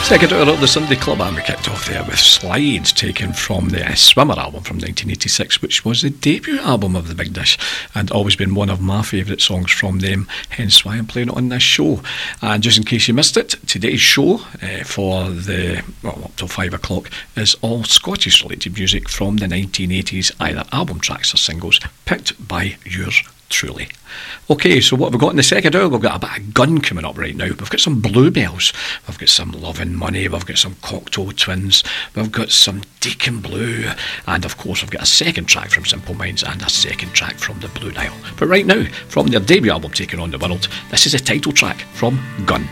Second hour of the Sunday Club, and we kicked off there with Slides, taken from the Swimmer album from 1986, which was the debut album of the Big Dish, and always been one of my favourite songs from them, hence why I'm playing it on this show. And just in case you missed it, today's show for the, up till 5 o'clock is all Scottish related music from the 1980s, either album tracks or singles, picked by yours truly. Okay, so what have we got in the second hour? We've got a bit of Gun coming up right now. We've got some Bluebells, we've got some Love and Money, we've got some Cocteau Twins, we've got some Deacon Blue, and of course we've got a second track from Simple Minds and a second track from the Blue Nile. But right now, from their debut album Taking on the World, this is a title track from Gun.